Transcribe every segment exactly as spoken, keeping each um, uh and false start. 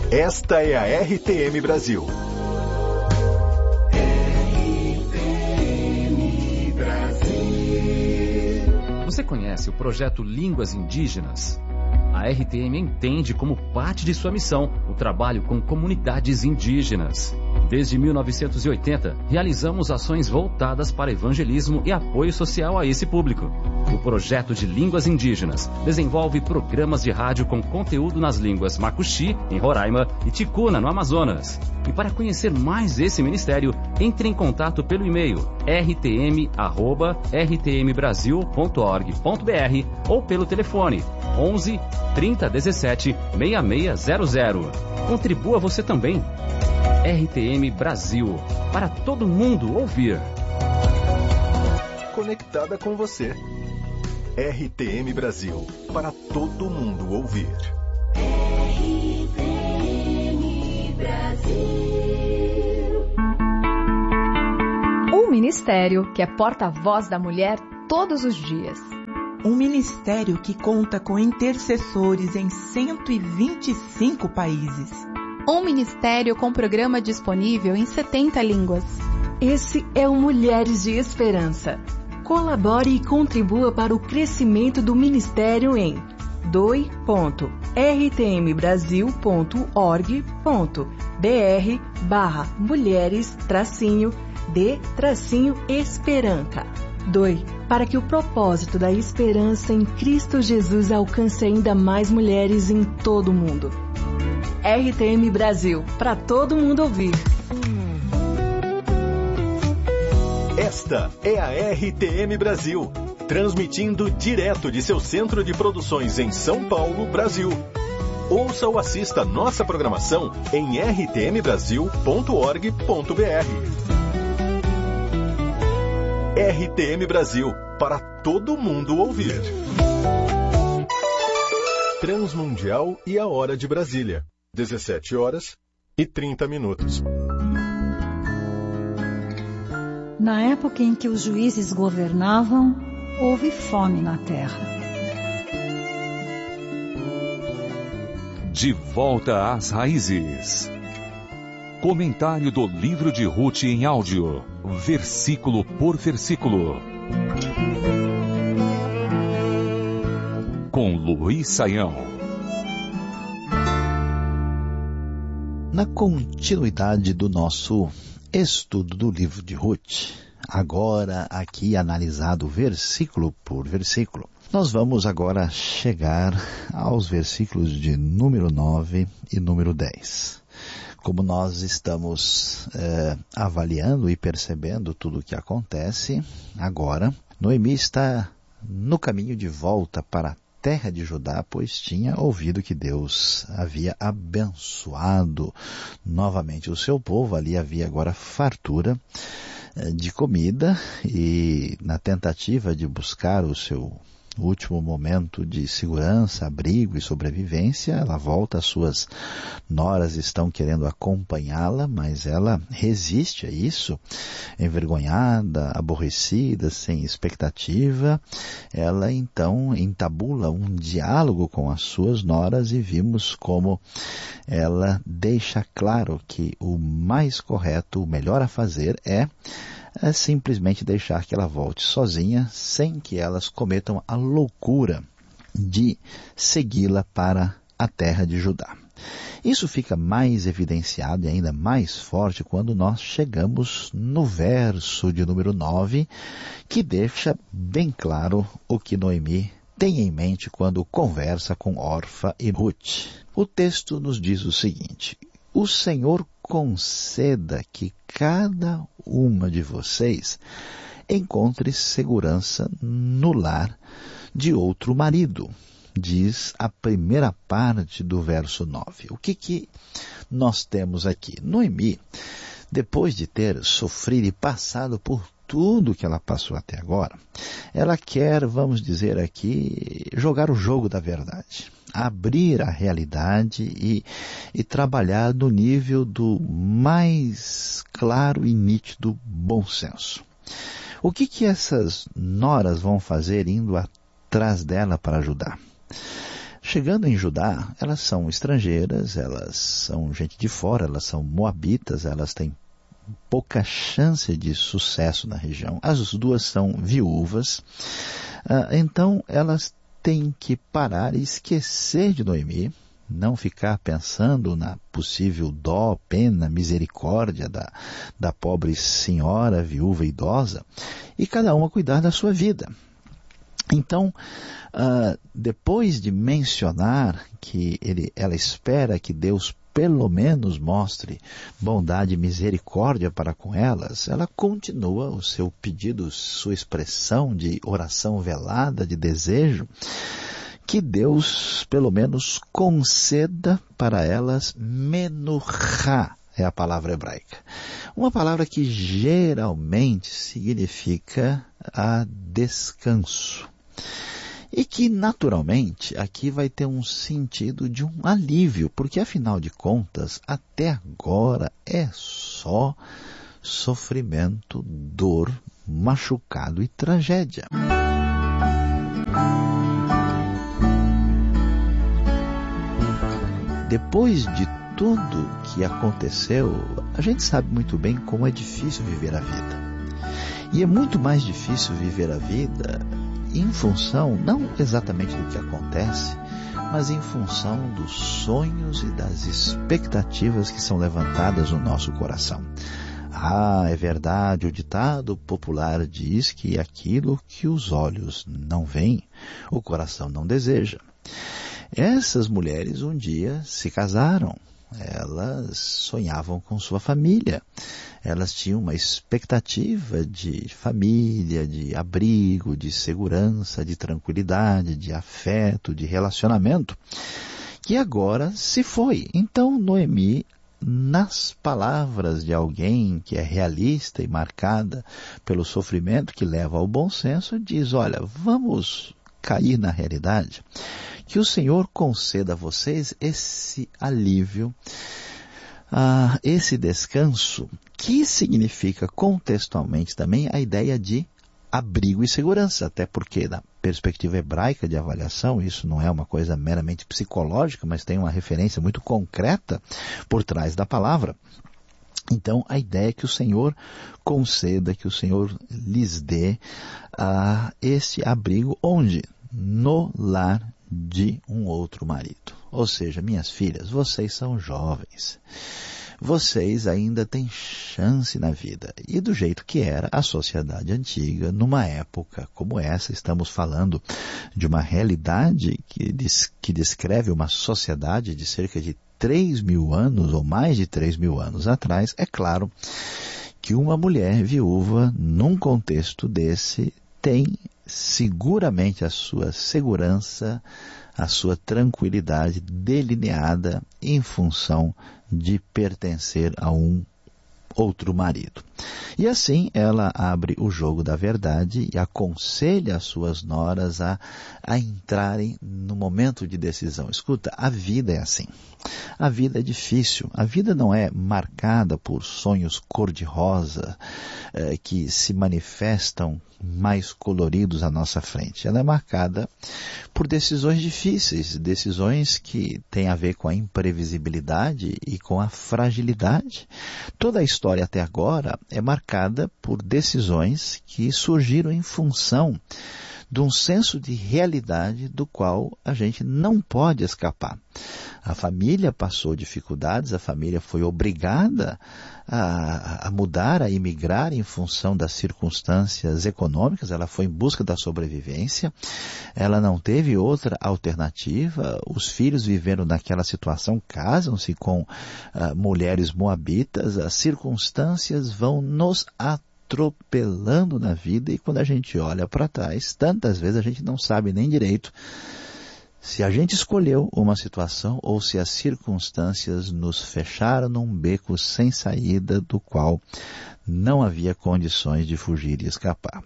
Esta é a R T M Brasil. Você conhece o projeto Línguas Indígenas? A R T M entende como parte de sua missão o trabalho com comunidades indígenas. Desde mil novecentos e oitenta, realizamos ações voltadas para evangelismo e apoio social a esse público. O projeto de Línguas Indígenas desenvolve programas de rádio com conteúdo nas línguas Macuxi, em Roraima, e Ticuna, no Amazonas. E para conhecer mais esse ministério, entre em contato pelo e-mail r t m arroba r t m brasil ponto org ponto b r ou pelo telefone onze, trinta, dezessete, sessenta e seis zero zero. Contribua você também. R T M Brasil, para todo mundo ouvir. Conectada com você. R T M Brasil, para todo mundo ouvir. R T M Brasil. Um ministério que é porta-voz da mulher todos os dias. Um ministério que conta com intercessores em cento e vinte e cinco países. Um ministério com programa disponível em setenta línguas. Esse é o Mulheres de Esperança. Colabore e contribua para o crescimento do ministério em doe ponto r t m brasil ponto org ponto b r barra mulheres tracinho de tracinho esperança. Doe para que o propósito da esperança em Cristo Jesus alcance ainda mais mulheres em todo o mundo. R T M Brasil, para todo mundo ouvir. Esta é a R T M Brasil, transmitindo direto de seu centro de produções em São Paulo, Brasil. Ouça ou assista nossa programação em r t m brasil ponto org ponto b r. R T M Brasil, para todo mundo ouvir. Transmundial e a Hora de Brasília. dezessete horas e trinta minutos. Na época em que os juízes governavam, houve fome na terra. De volta às raízes. Comentário do livro de Ruth em áudio, versículo por versículo. Com Luiz Saião. Na continuidade do nosso estudo do livro de Ruth, agora aqui analisado versículo por versículo, nós vamos agora chegar aos versículos de número nove e número dez. Como nós estamos é, avaliando e percebendo tudo o que acontece, agora Noemi está no caminho de volta para a terra de Judá, pois tinha ouvido que Deus havia abençoado novamente o seu povo. Ali havia agora fartura de comida, e na tentativa de buscar o seu último momento de segurança, abrigo e sobrevivência, ela volta, as suas noras estão querendo acompanhá-la, mas ela resiste a isso, envergonhada, aborrecida, sem expectativa. Ela então entabula um diálogo com as suas noras e vimos como ela deixa claro que o mais correto, o melhor a fazer é é simplesmente deixar que ela volte sozinha, sem que elas cometam a loucura de segui-la para a terra de Judá. Isso fica mais evidenciado e ainda mais forte quando nós chegamos no verso de número nove, que deixa bem claro o que Noemi tem em mente quando conversa com Orfa e Ruth. O texto nos diz o seguinte: o Senhor conceda que cada uma de vocês encontre segurança no lar de outro marido, diz a primeira parte do verso nove. O que que nós temos aqui? Noemi, depois de ter sofrido e passado por tudo que ela passou até agora, ela quer, vamos dizer aqui, jogar o jogo da verdade, abrir a realidade e, e trabalhar no nível do mais claro e nítido bom senso. O que que essas noras vão fazer indo atrás dela para ajudar? Chegando em Judá, elas são estrangeiras, elas são gente de fora, elas são moabitas, elas têm pouca chance de sucesso na região. As duas são viúvas, ah, então elas têm que parar e esquecer de Noemi, não ficar pensando na possível dó, pena, misericórdia da, da pobre senhora viúva idosa, e cada uma cuidar da sua vida. Então, uh, depois de mencionar que ele, ela espera que Deus pelo menos mostre bondade e misericórdia para com elas, ela continua o seu pedido, sua expressão de oração velada, de desejo, que Deus pelo menos conceda para elas menuchá, é a palavra hebraica. Uma palavra que geralmente significa a descanso. E que, naturalmente, aqui vai ter um sentido de um alívio, porque, afinal de contas, até agora é só sofrimento, dor, machucado e tragédia. Depois de tudo que aconteceu, a gente sabe muito bem como é difícil viver a vida. E é muito mais difícil viver a vida em função, não exatamente do que acontece, mas em função dos sonhos e das expectativas que são levantadas no nosso coração. Ah, é verdade, o ditado popular diz que aquilo que os olhos não veem, o coração não deseja. Essas mulheres um dia se casaram, elas sonhavam com sua família, elas tinham uma expectativa de família, de abrigo, de segurança, de tranquilidade, de afeto, de relacionamento, que agora se foi. Então Noemi, nas palavras de alguém que é realista e marcada pelo sofrimento que leva ao bom senso, diz, olha, vamos cair na realidade, que o Senhor conceda a vocês esse alívio, uh, esse descanso, que significa contextualmente também a ideia de abrigo e segurança, até porque na perspectiva hebraica de avaliação, isso não é uma coisa meramente psicológica, mas tem uma referência muito concreta por trás da palavra. Então, a ideia é que o Senhor conceda, que o Senhor lhes dê uh, esse abrigo onde? No lar de um outro marido. Ou seja, minhas filhas, vocês são jovens. Vocês ainda têm chance na vida. E do jeito que era a sociedade antiga, numa época como essa, estamos falando de uma realidade que, des, que descreve uma sociedade de cerca de três mil anos, ou mais de três mil anos atrás, é claro que uma mulher viúva, num contexto desse, tem seguramente a sua segurança, a sua tranquilidade delineada em função de pertencer a um outro marido. E assim ela abre o jogo da verdade e aconselha as suas noras a, a entrarem no momento de decisão. Escuta, a vida é assim. A vida é difícil. A vida não é marcada por sonhos cor-de-rosa eh, que se manifestam mais coloridos à nossa frente. Ela é marcada por decisões difíceis, decisões que têm a ver com a imprevisibilidade e com a fragilidade. Toda a história até agora é marcada por decisões que surgiram em função de um senso de realidade do qual a gente não pode escapar. A família passou dificuldades, a família foi obrigada a, a mudar, a emigrar em função das circunstâncias econômicas, ela foi em busca da sobrevivência, ela não teve outra alternativa, os filhos viveram naquela situação, casam-se com uh, mulheres moabitas, as circunstâncias vão nos atropelando na vida e quando a gente olha para trás, tantas vezes a gente não sabe nem direito se a gente escolheu uma situação ou se as circunstâncias nos fecharam num beco sem saída do qual não havia condições de fugir e escapar.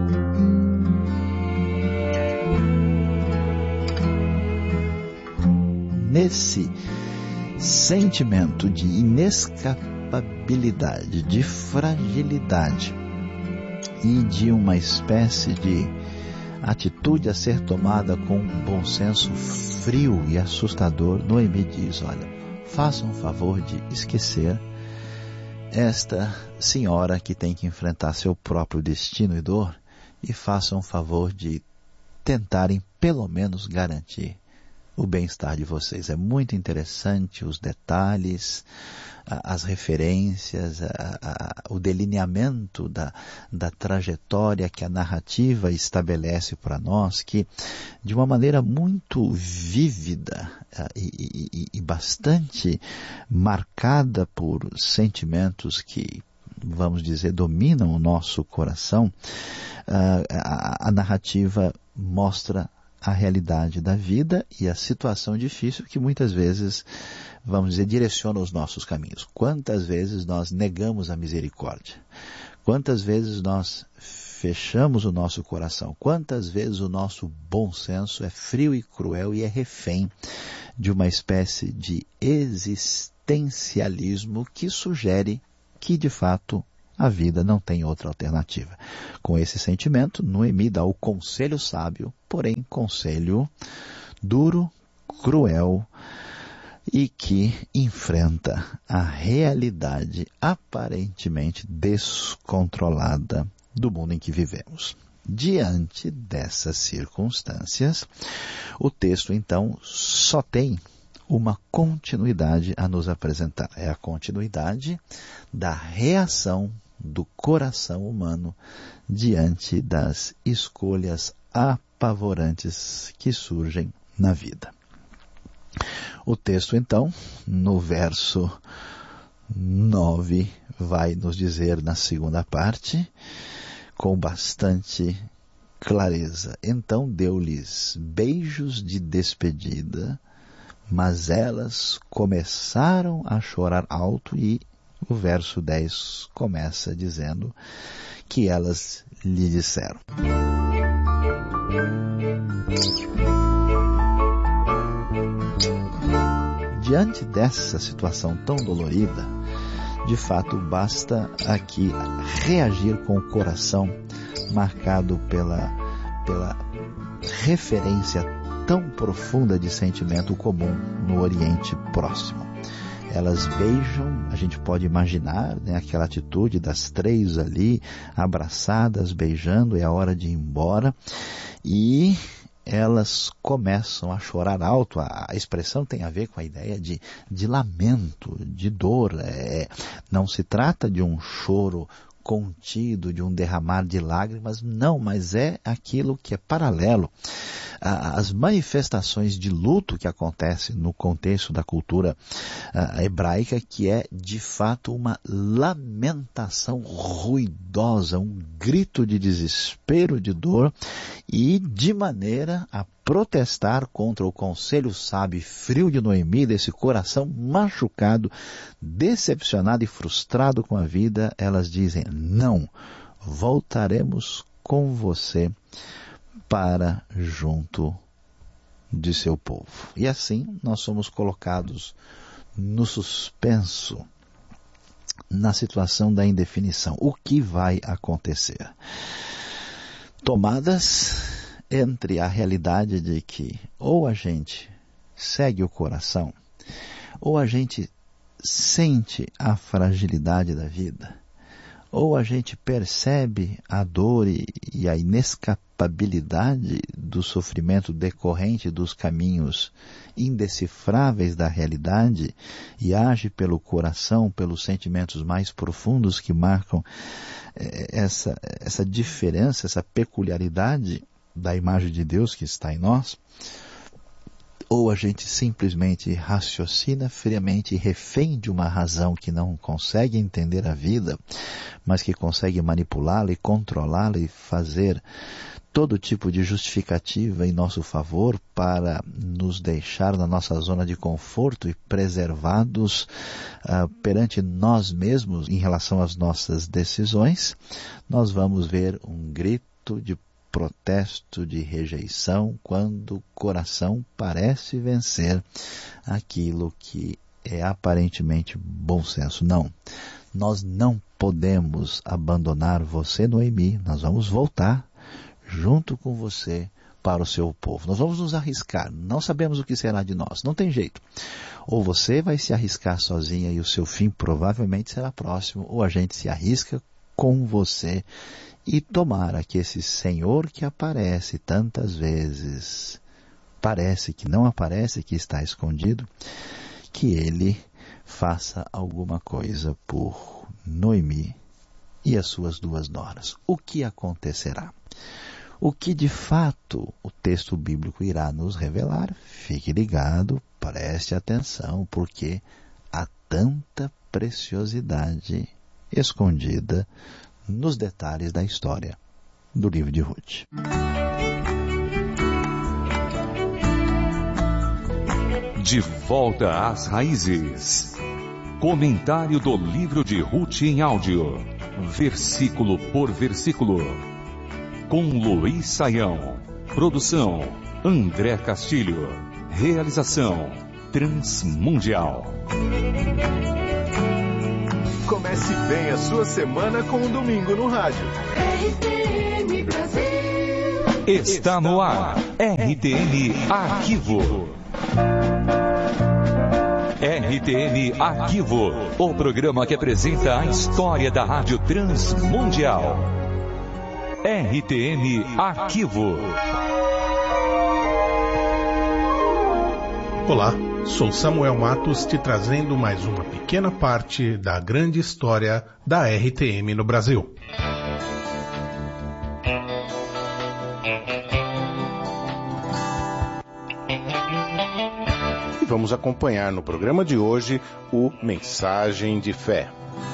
Nesse sentimento de inescapabilidade, de fragilidade e de uma espécie de atitude a ser tomada com um bom senso frio e assustador, Noemi diz, olha, faça um favor de esquecer esta senhora que tem que enfrentar seu próprio destino e dor e faça um favor de tentarem pelo menos garantir o bem-estar de vocês. É muito interessante os detalhes, as referências, a, a, o delineamento da, da trajetória que a narrativa estabelece para nós, que de uma maneira muito vívida e, e, e bastante marcada por sentimentos que, vamos dizer, dominam o nosso coração, a, a, a narrativa mostra a realidade da vida e a situação difícil que muitas vezes, vamos dizer, direciona os nossos caminhos. Quantas vezes nós negamos a misericórdia? Quantas vezes nós fechamos o nosso coração? Quantas vezes o nosso bom senso é frio e cruel e é refém de uma espécie de existencialismo que sugere que, de fato, a vida não tem outra alternativa. Com esse sentimento, Noemi dá o conselho sábio, porém conselho duro, cruel e que enfrenta a realidade aparentemente descontrolada do mundo em que vivemos. Diante dessas circunstâncias, o texto então só tem uma continuidade a nos apresentar. É a continuidade da reação do coração humano diante das escolhas apavorantes que surgem na vida. O texto, então, no verso nove, vai nos dizer na segunda parte, com bastante clareza, então deu-lhes beijos de despedida, mas elas começaram a chorar alto e o verso dez começa dizendo que elas lhe disseram. Diante dessa situação tão dolorida, de fato basta aqui reagir com o coração marcado pela, pela referência tão profunda de sentimento comum no Oriente Próximo. Elas beijam, a gente pode imaginar, né, aquela atitude das três ali, abraçadas, beijando, é a hora de ir embora, e elas começam a chorar alto. A, a expressão tem a ver com a ideia de, de lamento, de dor. É, não se trata de um choro contido, de um derramar de lágrimas, não, mas é aquilo que é paralelo às manifestações de luto que acontecem no contexto da cultura uh, hebraica, que é de fato uma lamentação ruidosa, um grito de desespero, de dor, e de maneira a protestar contra o conselho sábio e frio de Noemi, desse coração machucado, decepcionado e frustrado com a vida. Elas dizem, não, voltaremos com você para junto de seu povo. E assim nós somos colocados no suspenso, na situação da indefinição. O que vai acontecer? Tomadas entre a realidade de que ou a gente segue o coração, ou a gente sente a fragilidade da vida, ou a gente percebe a dor e, e a inescapabilidade do sofrimento decorrente dos caminhos indecifráveis da realidade e age pelo coração, pelos sentimentos mais profundos que marcam eh, essa, essa diferença, essa peculiaridade da imagem de Deus que está em nós, ou a gente simplesmente raciocina friamente e refém de uma razão que não consegue entender a vida, mas que consegue manipulá-la e controlá-la e fazer todo tipo de justificativa em nosso favor para nos deixar na nossa zona de conforto e preservados uh, perante nós mesmos em relação às nossas decisões, nós vamos ver um grito de protesto, de rejeição, quando o coração parece vencer aquilo que é aparentemente bom senso. Não, nós não podemos abandonar você, Noemi, nós vamos voltar junto com você para o seu povo. Nós vamos nos arriscar, não sabemos o que será de nós, não tem jeito. Ou você vai se arriscar sozinha e o seu fim provavelmente será próximo, ou a gente se arrisca com você. E tomara que esse Senhor que aparece tantas vezes, parece que não aparece, que está escondido, que Ele faça alguma coisa por Noemi e as suas duas noras. O que acontecerá? O que de fato o texto bíblico irá nos revelar? Fique ligado, preste atenção, porque há tanta preciosidade escondida nos detalhes da história do livro de Ruth. De volta às raízes. Comentário do livro de Ruth em áudio, versículo por versículo. Com Luiz Saião. Produção André Castilho. Realização Transmundial. Comece bem a sua semana com um domingo no rádio. R T M Brasil. Está no ar. R T M Arquivo. R T M Arquivo. O programa que apresenta a história da Rádio Transmundial. R T M Arquivo. Olá, sou Samuel Matos te trazendo mais uma pequena parte da grande história da R T M no Brasil. E vamos acompanhar no programa de hoje o Mensagem de Fé.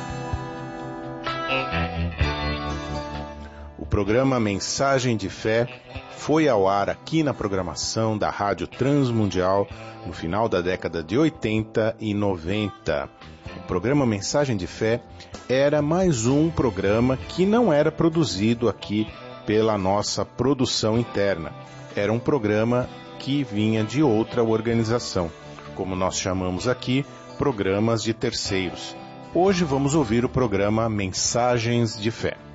O programa Mensagem de Fé foi ao ar aqui na programação da Rádio Transmundial no final da década de oitenta e noventa. O programa Mensagem de Fé era mais um programa que não era produzido aqui pela nossa produção interna. Era um programa que vinha de outra organização, como nós chamamos aqui, programas de terceiros. Hoje vamos ouvir o programa Mensagens de Fé.